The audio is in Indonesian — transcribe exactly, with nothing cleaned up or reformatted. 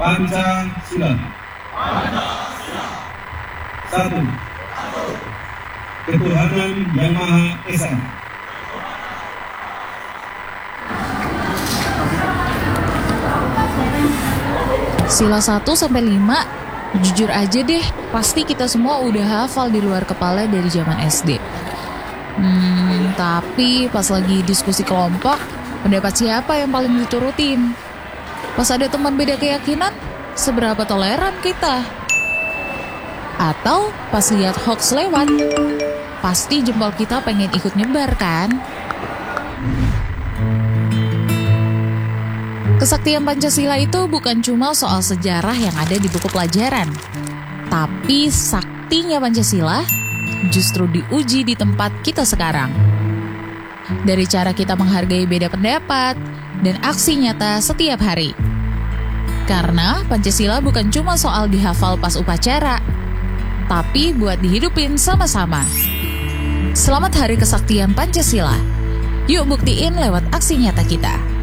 Pancasila. Satu. Ketuhanan Yang Maha Esa. Sila satu sampai lima, jujur aja deh, pasti kita semua udah hafal di luar kepala dari zaman S D. Hmm, tapi pas lagi diskusi kelompok, pendapat siapa yang paling diturutin? Pas ada teman beda keyakinan, seberapa toleran kita? Atau pas lihat hoax lewat, pasti jempol kita pengen ikut nyebar kan? Kesaktian Pancasila itu bukan cuma soal sejarah yang ada di buku pelajaran, tapi saktinya Pancasila justru diuji di tempat kita sekarang. Dari cara kita menghargai beda pendapat dan aksi nyata setiap hari. Karena Pancasila bukan cuma soal dihafal pas upacara, tapi buat dihidupin sama-sama. Selamat Hari Kesaktian Pancasila. Yuk buktiin lewat aksi nyata kita.